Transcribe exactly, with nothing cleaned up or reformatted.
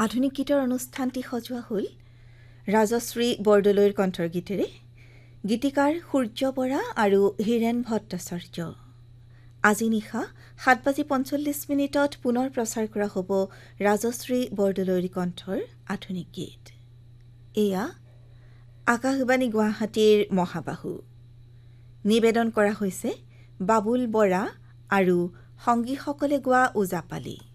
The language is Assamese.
আধুনিক গীতৰ অনুষ্ঠানটি সজোৱা হ'ল ৰাজশ্ৰী বৰদলৈৰ কণ্ঠৰ গীতেৰে। গীতিকাৰ সূৰ্য বৰা আৰু হীৰেন ভট্টাচাৰ্য। আজি নিশা সাত বাজি পঞ্চল্লিছ মিনিটত পুনৰ প্ৰচাৰ কৰা হ'ব ৰাজশ্ৰী বৰদলৈৰ কণ্ঠৰ আধুনিক গীত। এয়া আকাশবাণী গুৱাহাটীৰ মহাবাহু। নিবেদন কৰা হৈছে বাবুল বৰা আৰু সংগীসকলে গোৱা ওজাপালি।